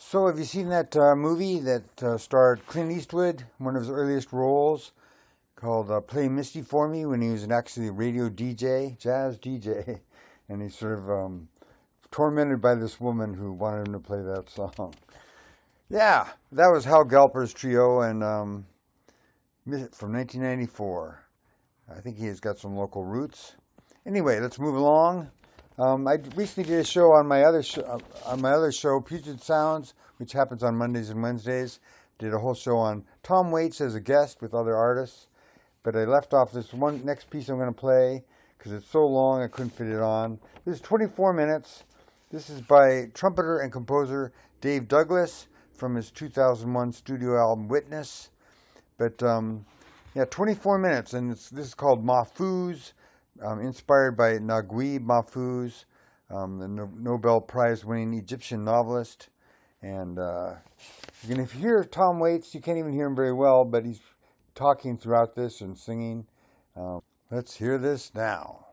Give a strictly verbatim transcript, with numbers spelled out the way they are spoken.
So, have you seen that uh, movie that uh, starred Clint Eastwood, one of his earliest roles, called uh, Play Misty for Me, when he was an actually a radio D J, jazz D J, and he's sort of um, tormented by this woman who wanted him to play that song. Yeah, that was Hal Galper's trio, and um, from nineteen ninety-four. I think he has got some local roots. Anyway, let's move along. Um, I recently did a show on my other show, uh, on my other show, Puget Sounds, which happens on Mondays and Wednesdays. Did a whole show on Tom Waits as a guest with other artists, but I left off this one next piece I'm going to play because it's so long I couldn't fit it on. This is twenty-four minutes. This is by trumpeter and composer Dave Douglas from his two thousand one studio album Witness. But um, yeah, twenty-four minutes, and it's, this is called Mahfouz. Um, inspired by Naguib Mahfouz, um, the no- Nobel Prize-winning Egyptian novelist. And uh, you can hear Tom Waits. You can't even hear him very well, but he's talking throughout this and singing. Um, let's hear this now.